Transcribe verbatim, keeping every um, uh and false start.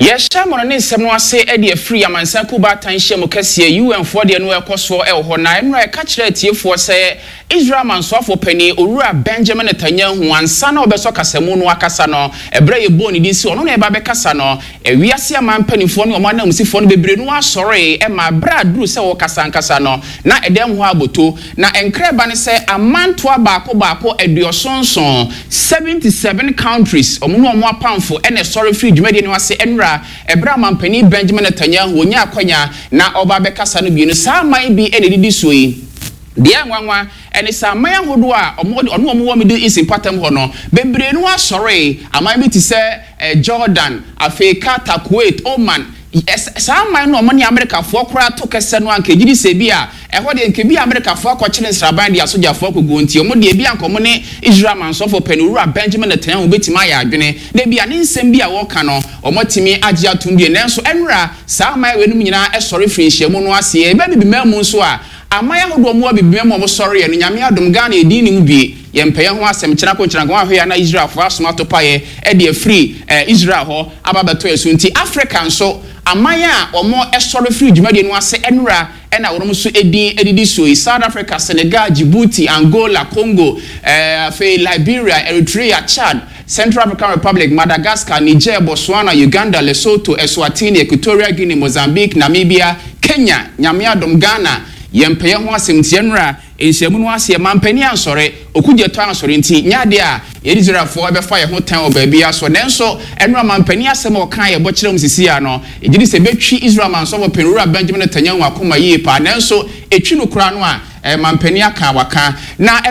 Yesha monone nsem no ase e de free amansa kuba tanhye mo kase U N fo de no ekoso e ho na emra e ka kire tiefo se Israel mansofo pani owura Benjamin Netanyahu ansa na obeso kasemu no akasa no ebra ye boni di si ono na e ba be kasa no e wiase aman panifo no omana musifo no bebre no asore e ma bra duru se wo kasa nkasa no na edem ho aboto na enkre ba ne se amanto abaako baako eduosonson seventy-seven countries omuno omo apamfo ene sorry free dwumade ne wase enra ebra mampani Benjamin Netanyahu onya akwanya na oba be kasa no bi no sa man bi ene didi so yi de anwanwa ene sa man ahodo a ono omo wo mede is impatam ho no bebre no asore aman bi ti se Jordan Africa Kuwait Oman sa man no omo ne America fo kora to kese no anka gidi se bi a ehwo de nke bi America fo akọ chile sraban de asoja fo kogo nti omo de bi ankomo ne Israel mansofo penura Benjamin Netanyahu betima ya adwene de bi ane nsem bi a wo ka no omo timi age atum bi nenso enra sa man we no nyina esore free hyemu no ase e ba bi mamu nso a amaya hodo mo bibime mo sorry no nyame adom Ghana edi ni mu bie yempeye ho asem kira ko kira ko ahwe na Israel fo asoma to paye e de free Israel ho ababeto yeso nti Africa nso amaya omo esore free dwumade no ase enra ena wonom so edi edidi so South Africa, Senegal, Djibouti, Angola, Congo, eh fe Liberia, Eritrea, Chad, Central African Republic, Madagascar, Niger, Botswana, Uganda, Lesotho, Eswatini, Equatorial Guinea, Mozambique, Namibia, Kenya, nyame adom Ghana yempeye ho asemtienra enhyemu no ase mampani ansore okugyeto ansore nti nyade a Israelfo abefa ye ho tan obaabi aso nenso enra mampani asem o kan ye bo kire musisi ya no ejidi se betwi Israel manso penura Benjamin Netanyahu akoma yi pa nenso etwi no kura no a mampani aka waka na